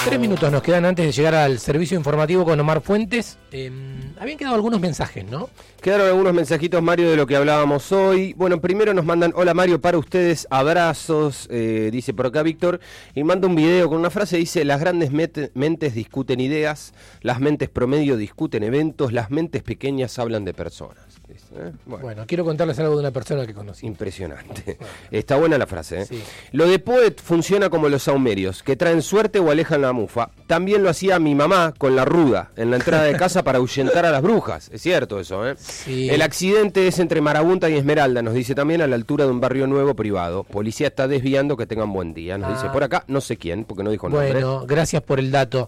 3 minutos nos quedan antes de llegar al servicio informativo con Omar Fuentes. Habían quedado algunos mensajes, ¿no? Quedaron algunos mensajitos, Mario, de lo que hablábamos hoy. Bueno, primero nos mandan: hola Mario, para ustedes, abrazos, dice por acá Víctor, y manda un video con una frase, dice: las grandes mentes discuten ideas, las mentes promedio discuten eventos, las mentes pequeñas hablan de personas. Bueno, quiero contarles algo de una persona que conocí. Impresionante. Bueno. Está buena la frase, ¿eh? Sí. Lo de Poet funciona como los saumerios, que traen suerte o alejan la mufa. También lo hacía mi mamá con la ruda en la entrada de casa para ahuyentar a las brujas. Es cierto eso, ¿eh? Sí. El accidente es entre Marabunta y Esmeralda, nos dice también, a la altura de un barrio nuevo privado. Policía está desviando, que tengan buen día. Nos dice por acá, no sé quién, porque no dijo nombre. Bueno, gracias por el dato.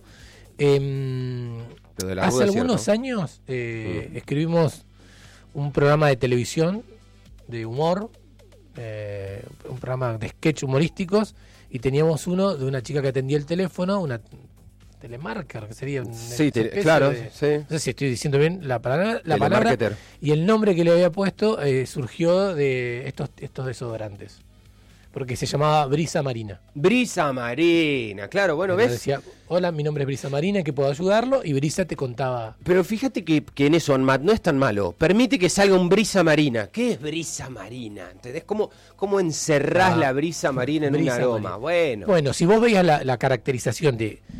Hace algunos años escribimos un programa de televisión de humor, un programa de sketch humorísticos, y teníamos uno de una chica que atendía el teléfono, una telemarker, que sería claro, sí. No sé si estoy diciendo bien la palabra, y el nombre que le había puesto surgió de estos desodorantes, porque se llamaba Brisa Marina. Brisa Marina, claro, bueno, ¿ves? Decía: hola, mi nombre es Brisa Marina, ¿en qué puedo ayudarlo? Y Brisa te contaba. Pero fíjate que en eso, Matt, no es tan malo. Permite que salga un Brisa Marina. ¿Qué es Brisa Marina? ¿Entendés? ¿Cómo encerrás la Brisa Marina en un aroma? Bueno, si vos veías la caracterización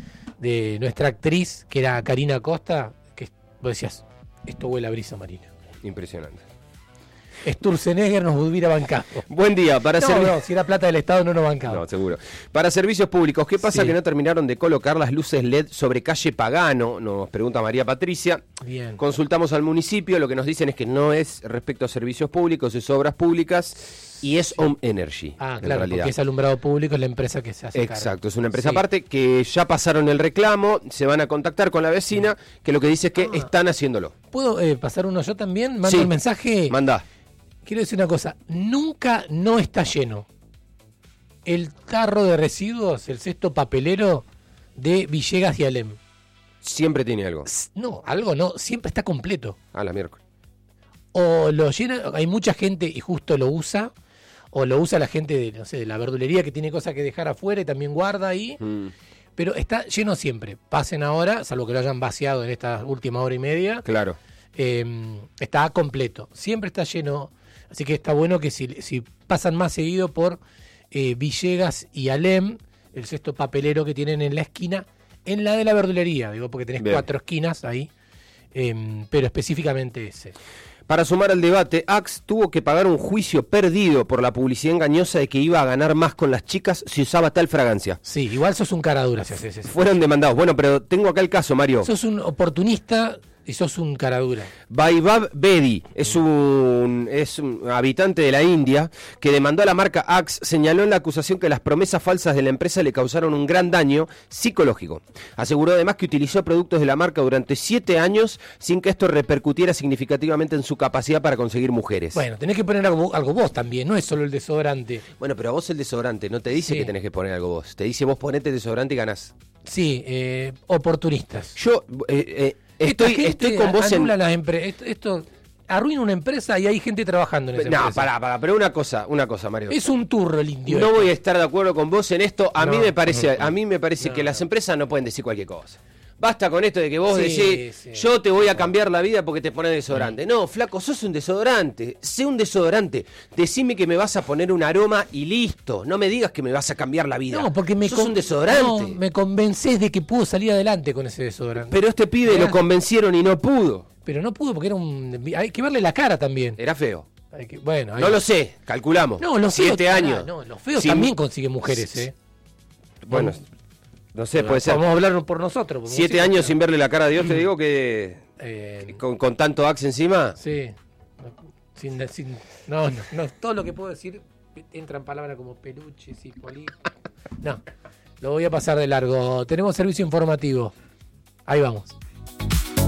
de nuestra actriz, que era Karina Costa, que vos decías: esto huele a Brisa Marina. Impresionante. Sturzenegger nos hubiera bancado. Buen día, si era plata del Estado no nos bancaba. No, seguro. Para servicios públicos, ¿qué pasa que no terminaron de colocar las luces LED sobre calle Pagano? Nos pregunta María Patricia. Bien. Consultamos al municipio, lo que nos dicen es que no es respecto a servicios públicos, es obras públicas y es Home Energy. Claro, porque es alumbrado público, es la empresa que se hace cargo. Exacto, es una empresa aparte que ya pasaron el reclamo, se van a contactar con la vecina, que lo que dice es que están haciéndolo. ¿Puedo pasar uno yo también? ¿Mando el mensaje? Mandá. Quiero decir una cosa, nunca no está lleno el tarro de residuos, el cesto papelero de Villegas y Alem. Siempre tiene algo. No, algo no, siempre está completo. La miércoles. O lo llena, hay mucha gente y justo lo usa, o lo usa la gente de la verdulería que tiene cosas que dejar afuera y también guarda ahí. Pero está lleno siempre. Pasen ahora, salvo que lo hayan vaciado en esta última hora y media. Claro. Está completo. Siempre está lleno. Así que está bueno que si pasan más seguido por Villegas y Alem, el cesto papelero que tienen en la esquina, en la de la verdulería, digo, porque tenés 4 esquinas ahí, pero específicamente ese. Para sumar al debate, Axe tuvo que pagar un juicio perdido por la publicidad engañosa de que iba a ganar más con las chicas si usaba tal fragancia. Sí, igual sos un cara dura si haces eso. Fueron demandados. Bueno, pero tengo acá el caso, Mario. Sos un oportunista y sos un cara dura. Vaibhav Bedi es un habitante de la India que demandó a la marca Axe. Señaló en la acusación que las promesas falsas de la empresa le causaron un gran daño psicológico. Aseguró además que utilizó productos de la marca durante 7 años sin que esto repercutiera significativamente en su capacidad para conseguir mujeres. Bueno, tenés que poner algo vos también, no es solo el desodorante. Bueno, pero a vos el desodorante no te dice que tenés que poner algo vos. Te dice: vos ponete desodorante y ganás. Sí, oportunistas. Yo estoy con vos en... Esto arruina una empresa y hay gente trabajando en esa empresa. No, pará, pero una cosa, Mario. Es un turro el indio. No voy a estar de acuerdo con vos en esto. A mí me parece que las empresas no pueden decir cualquier cosa. Basta con esto de que vos decís, yo te voy a cambiar la vida porque te pones desodorante. No, flaco, sos un desodorante. Sé un desodorante. Decime que me vas a poner un aroma y listo. No me digas que me vas a cambiar la vida. No, porque sos un desodorante. No, me convencés de que puedo salir adelante con ese desodorante. Pero este pibe lo convencieron y no pudo. Pero no pudo porque hay que verle la cara también. Era feo. No lo sé, calculamos. No, los 7 años. No, los feos también consiguen mujeres, Bueno, no sé, puede ser. Vamos a hablar por nosotros. 7 años sin verle la cara a Dios, te digo que con tanto Axe encima. Sí. No, todo lo que puedo decir entra en palabras como peluches y políticos. No, lo voy a pasar de largo. Tenemos servicio informativo. Ahí vamos.